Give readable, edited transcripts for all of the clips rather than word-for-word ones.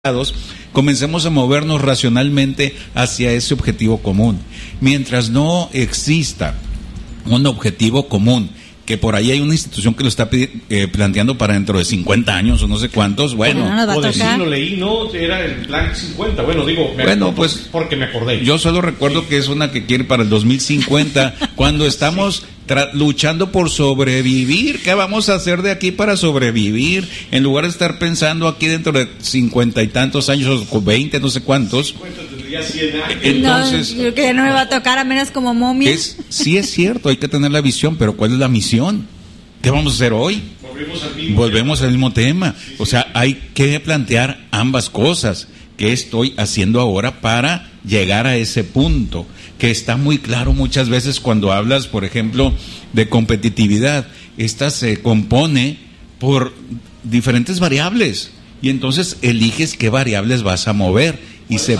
comencemos a movernos racionalmente hacia ese objetivo común. Mientras no exista un objetivo común, que por ahí hay una institución que lo está planteando para dentro de 50 años o no sé cuántos, bueno. O sí, lo leí, no, era el plan 50, pues porque me acordé. Yo solo recuerdo que es una que quiere para el 2050, cuando estamos luchando por sobrevivir. ¿Qué vamos a hacer de aquí para sobrevivir? En lugar de estar pensando aquí dentro de 50 y tantos años, o 20, no sé cuántos. 50 tendría 100 años. Entonces, no, yo creo que ya no me va a tocar, a menos como momia. Sí es cierto, hay que tener la visión, pero ¿cuál es la misión? ¿Qué vamos a hacer hoy? Volvemos al mismo tema. O sea, hay que plantear ambas cosas. ¿Qué estoy haciendo ahora para llegar a ese punto? Que está muy claro muchas veces cuando hablas, por ejemplo, de competitividad. Esta se compone por diferentes variables y entonces eliges qué variables vas a mover y se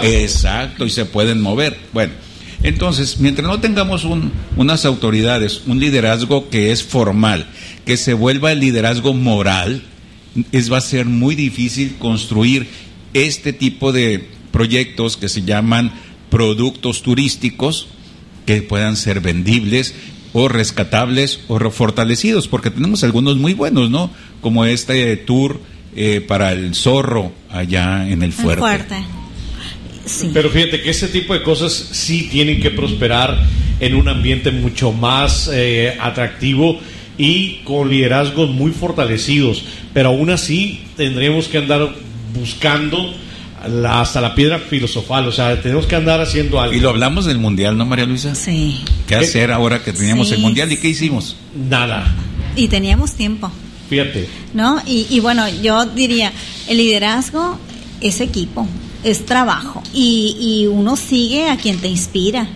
pueden mover. Bueno, entonces, mientras no tengamos unas autoridades, un liderazgo que es formal, que se vuelva el liderazgo moral, va a ser muy difícil construir este tipo de proyectos que se llaman productos turísticos, que puedan ser vendibles o rescatables o fortalecidos, porque tenemos algunos muy buenos, ¿no? Como este tour para el zorro allá en el Fuerte. Sí. Pero fíjate que ese tipo de cosas sí tienen que prosperar en un ambiente mucho más atractivo y con liderazgos muy fortalecidos, pero aún así tendremos que andar buscando hasta la piedra filosofal, o sea, tenemos que andar haciendo algo. Y lo hablamos del Mundial, ¿no, María Luisa? Sí. ¿Qué hacer ahora que teníamos el Mundial y qué hicimos? Nada. Y teníamos tiempo. Fíjate. ¿No? Y bueno, yo diría, el liderazgo es equipo, es trabajo, y uno sigue a quien te inspira,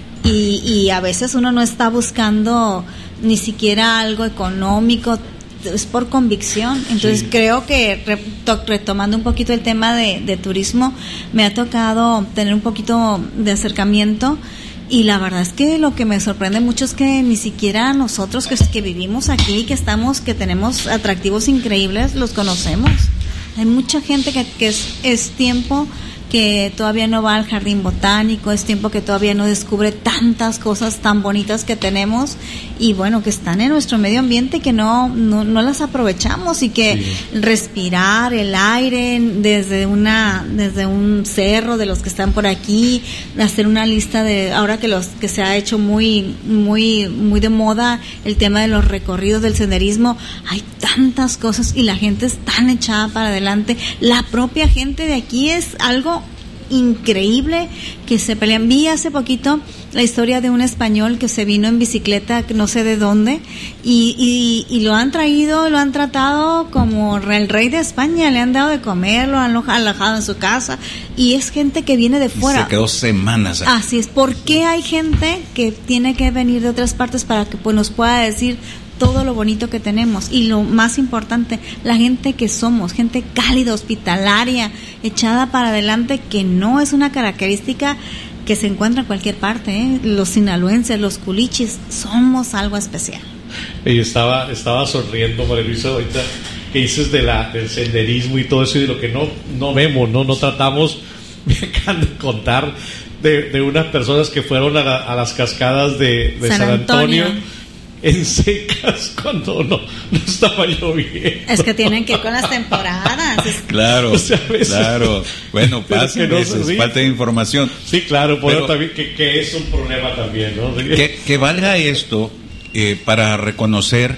y a veces uno no está buscando ni siquiera algo económico, es por convicción. Entonces creo que retomando un poquito el tema de turismo, me ha tocado tener un poquito de acercamiento, y la verdad es que lo que me sorprende mucho es que ni siquiera nosotros que vivimos aquí, que tenemos atractivos increíbles, los conocemos. Hay mucha gente que es tiempo que todavía no va al jardín botánico, es tiempo que todavía no descubre tantas cosas tan bonitas que tenemos, y bueno, que están en nuestro medio ambiente, que no las aprovechamos, y que respirar el aire desde un cerro de los que están por aquí, hacer una lista de, ahora que se ha hecho muy muy muy de moda el tema de los recorridos del senderismo, hay tantas cosas y la gente es tan echada para adelante, la propia gente de aquí es algo increíble que se pelean. Vi hace poquito la historia de un español que se vino en bicicleta, no sé de dónde, y lo han tratado como el rey de España, le han dado de comer, lo han alojado en su casa, y es gente que viene de fuera. Se quedó semanas aquí. Así es. ¿Por qué hay gente que tiene que venir de otras partes para que nos pueda decir todo lo bonito que tenemos? Y lo más importante, la gente que somos, gente cálida, hospitalaria, echada para adelante, que no es una característica que se encuentra en cualquier parte, ¿eh? Los sinaloenses, los culichis, somos algo especial. Y estaba sonriendo, María Luisa, ahorita que dices del senderismo y todo eso, y de lo que no vemos, no tratamos. Me acaban de contar de unas personas que fueron a las cascadas de San Antonio en secas cuando no estaba lloviendo. Es que tienen que ir con las temporadas. Claro, o sea, claro. Bueno, pasa, falta de información. Sí, claro, pero también que es un problema también, ¿no? Que valga esto para reconocer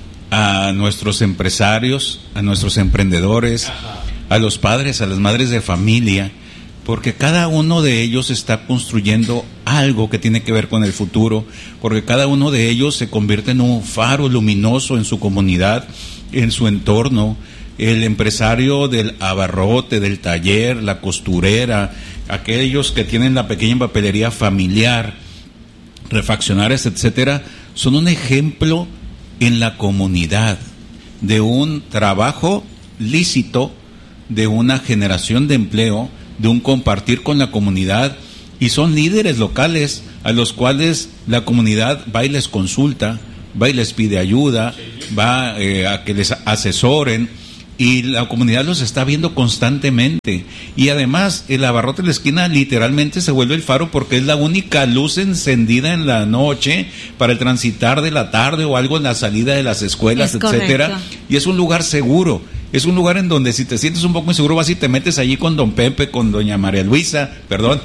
a nuestros empresarios, a nuestros emprendedores, a los padres, a las madres de familia, porque cada uno de ellos está construyendo algo que tiene que ver con el futuro, porque cada uno de ellos se convierte en un faro luminoso en su comunidad, en su entorno. El empresario del abarrote, del taller, la costurera, aquellos que tienen la pequeña papelería familiar, refaccionarias, etcétera, son un ejemplo en la comunidad de un trabajo lícito, de una generación de empleo, de un compartir con la comunidad, y son líderes locales a los cuales la comunidad va y les consulta, va y les pide ayuda, va a que les asesoren, y la comunidad los está viendo constantemente, y además el abarrote de la esquina literalmente se vuelve el faro porque es la única luz encendida en la noche para el transitar de la tarde o algo en la salida de las escuelas, etcétera, y es un lugar seguro, es un lugar en donde si te sientes un poco inseguro vas y te metes allí con don Pepe, con doña María Luisa, perdón,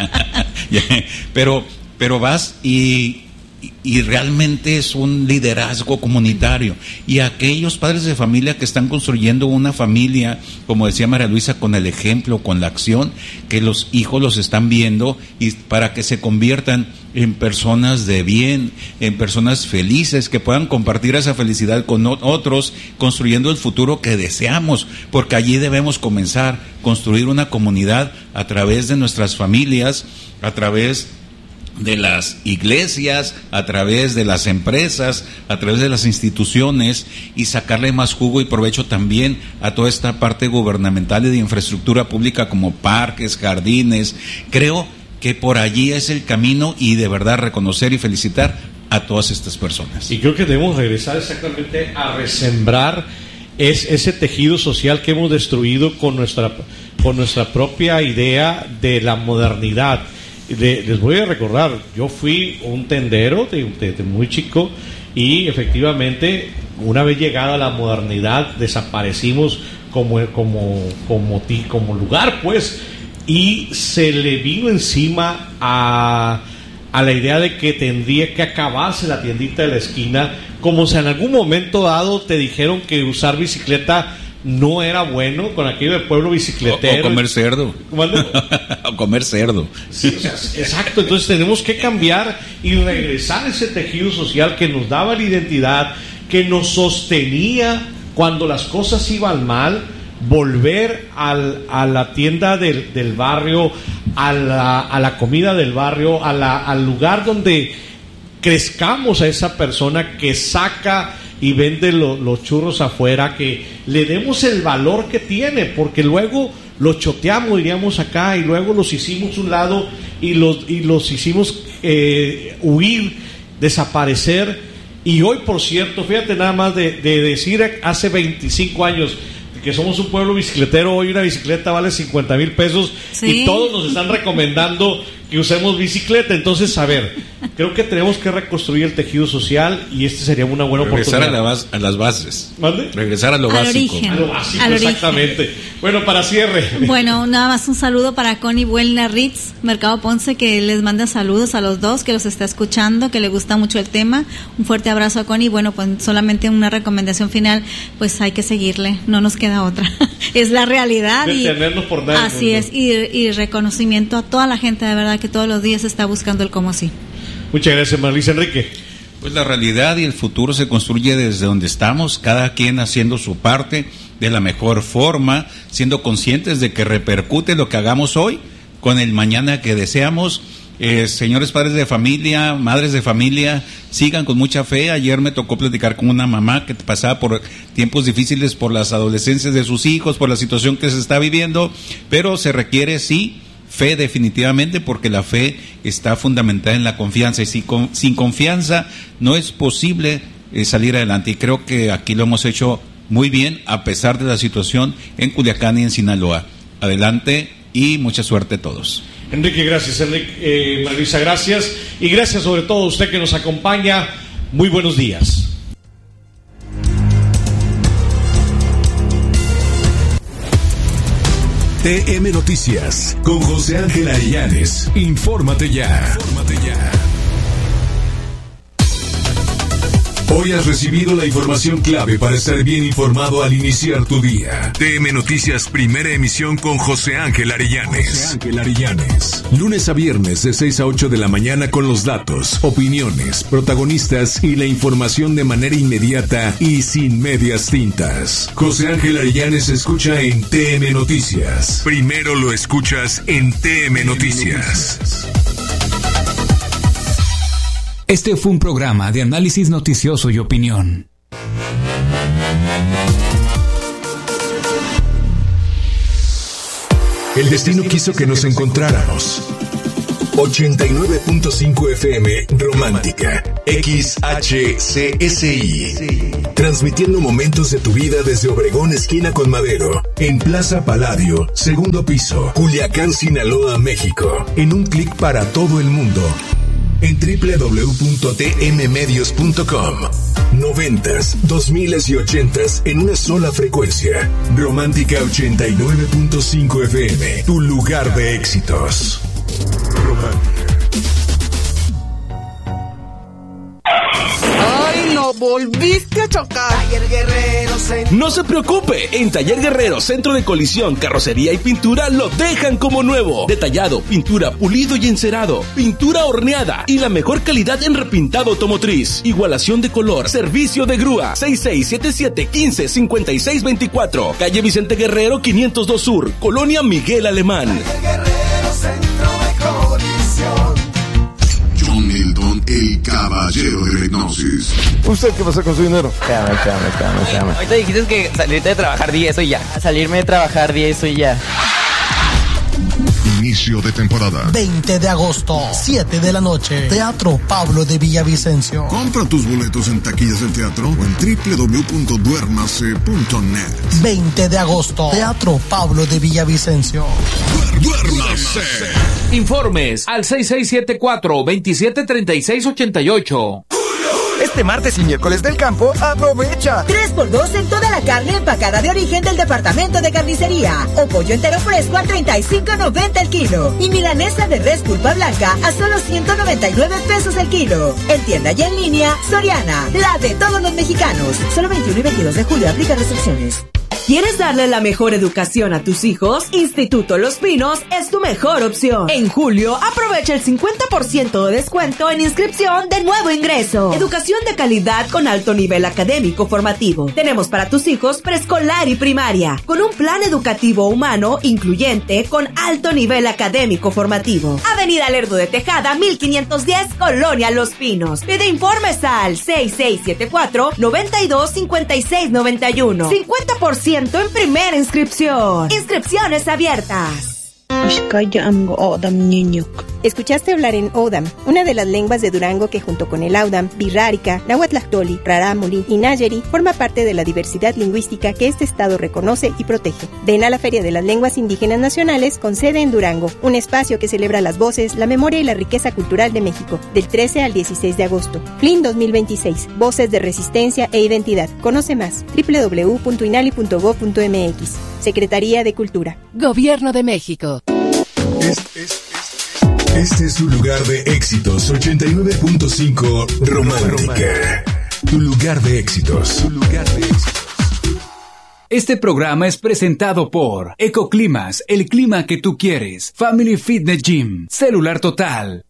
pero vas y realmente es un liderazgo comunitario, y aquellos padres de familia que están construyendo una familia, como decía María Luisa, con el ejemplo, con la acción, que los hijos los están viendo, y para que se conviertan en personas de bien, en personas felices, que puedan compartir esa felicidad con otros, construyendo el futuro que deseamos, porque allí debemos comenzar, construir una comunidad a través de nuestras familias, a través de las iglesias, a través de las empresas, a través de las instituciones, y sacarle más jugo y provecho también a toda esta parte gubernamental y de infraestructura pública como parques, jardines. Creo que por allí es el camino, y de verdad reconocer y felicitar a todas estas personas. Y creo que debemos regresar exactamente a resembrar ese tejido social que hemos destruido con nuestra propia idea de la modernidad. Les voy a recordar, yo fui un tendero de muy chico, y efectivamente una vez llegada la modernidad desaparecimos como lugar, pues, y se le vino encima a la idea de que tendría que acabarse la tiendita de la esquina, como si en algún momento dado te dijeron que usar bicicleta no era bueno, con aquello del pueblo bicicletero. O comer cerdo. O comer cerdo. Sí, o sea, exacto. Entonces tenemos que cambiar y regresar a ese tejido social que nos daba la identidad, que nos sostenía cuando las cosas iban mal. Volver a la tienda del barrio, a la comida del barrio, al lugar donde crezcamos a esa persona que saca y vende los churros afuera, que le demos el valor que tiene, porque luego los choteamos, diríamos acá, y luego los hicimos un lado y los hicimos huir, desaparecer. Y hoy, por cierto, fíjate nada más de decir, hace 25 años que somos un pueblo bicicletero, hoy una bicicleta vale 50,000 pesos, sí. Y todos nos están recomendando que usemos bicicleta. Entonces, a ver, creo que tenemos que reconstruir el tejido social, y este sería una buena oportunidad. Regresar a las bases. ¿Mande? Regresar a lo básico. Origen. A lo básico, exactamente. Origen. Bueno, para cierre. Bueno, nada más un saludo para Connie Buelna Ritz, Mercado Ponce, que les manda saludos a los dos, que los está escuchando, que le gusta mucho el tema. Un fuerte abrazo a Connie. Bueno, pues solamente una recomendación final, pues hay que seguirle, no nos queda otra. Es la realidad. Detenernos por nada. Así es, y reconocimiento a toda la gente, de verdad, que todos los días está buscando el cómo sí. Muchas gracias, Marlisa. Enrique. Pues la realidad y el futuro se construye desde donde estamos, cada quien haciendo su parte de la mejor forma, siendo conscientes de que repercute lo que hagamos hoy con el mañana que deseamos. Señores padres de familia, madres de familia, sigan con mucha fe. Ayer me tocó platicar con una mamá que pasaba por tiempos difíciles por las adolescencias de sus hijos, por la situación que se está viviendo, pero se requiere, sí, fe definitivamente, porque la fe está fundamentada en la confianza, y sin confianza no es posible salir adelante, y creo que aquí lo hemos hecho muy bien a pesar de la situación en Culiacán y en Sinaloa. Adelante y mucha suerte a todos. Enrique, gracias. Enrique, Marisa, gracias, y gracias sobre todo a usted que nos acompaña. Muy buenos días. TM Noticias con José Ángel Arellanes. Infórmate ya. Hoy has recibido la información clave para estar bien informado al iniciar tu día. TM Noticias, primera emisión con José Ángel Arellanes. Lunes a viernes de 6 a 8 de la mañana, con los datos, opiniones, protagonistas y la información de manera inmediata y sin medias tintas. José Ángel Arellanes se escucha en TM Noticias. Primero lo escuchas en TM Noticias. Este fue un programa de análisis noticioso y opinión. El destino quiso que nos encontráramos. 89.5 FM Romántica. XHCSI. transmitiendo momentos de tu vida desde Obregón, esquina con Madero, en Plaza Palladio, segundo piso, Culiacán, Sinaloa, México. En un clic para todo el mundo. En www.tmmedios.com. 90s, 2000s y 80s en una sola frecuencia. Romántica 89.5 FM, tu lugar de éxitos. Romántica. ¡Ay, no! ¡Volviste a chocar! Taller Guerrero Centro. No se preocupe, en Taller Guerrero Centro de Colisión, Carrocería y Pintura lo dejan como nuevo. Detallado, pintura, pulido y encerado, pintura horneada y la mejor calidad en repintado automotriz. Igualación de color, servicio de grúa. 6677155624. Calle Vicente Guerrero 502 Sur, Colonia Miguel Alemán. Taller Guerrero Centro de Colisión. John Milton, el caballero de la hipnosis. ¿Usted qué pasa con su dinero? Espérame. Ahorita dijiste que salirte de trabajar 10 y ya. Salirme de trabajar 10 y ya. Inicio de temporada. 20 de agosto, 7 de la noche. Teatro Pablo de Villavicencio. Compra tus boletos en taquillas del teatro o en www.duermase.net. 20 de agosto, Teatro Pablo de Villavicencio. ¡Duérmase! Informes al 6674-273688. Este martes y miércoles del campo, aprovecha 3x2 en toda la carne empacada de origen del departamento de carnicería. O pollo entero fresco a $35.90 el kilo. Y milanesa de res pulpa blanca a solo $199 el kilo. En tienda y en línea, Soriana, la de todos los mexicanos. Solo 21 y 22 de julio aplica restricciones. ¿Quieres darle la mejor educación a tus hijos? Instituto Los Pinos es tu mejor opción. En julio, aprovecha el 50% de descuento en inscripción de nuevo ingreso. Educación de calidad con alto nivel académico formativo. Tenemos para tus hijos preescolar y primaria, con un plan educativo humano incluyente con alto nivel académico formativo. Avenida Lerdo de Tejada, 1510, Colonia Los Pinos. Pide informes al 6674-925691. 50% en primera inscripción. Inscripciones abiertas. Escuchaste hablar en Odam, una de las lenguas de Durango que junto con el Audam, Birrárica, Nahuatlactoli, Rarámuri y Nayeri forma parte de la diversidad lingüística que este estado reconoce y protege. Ven a la Feria de las Lenguas Indígenas Nacionales con sede en Durango, un espacio que celebra las voces, la memoria y la riqueza cultural de México, del 13 al 16 de agosto. FLIN 2026, Voces de Resistencia e Identidad. Conoce más, www.inali.gov.mx. Secretaría de Cultura. Gobierno de México. Este es su lugar de éxitos, 89.5 Romántica. Tu lugar de éxitos. Este programa es presentado por Ecoclimas, el clima que tú quieres. Family Fitness Gym, Celular Total,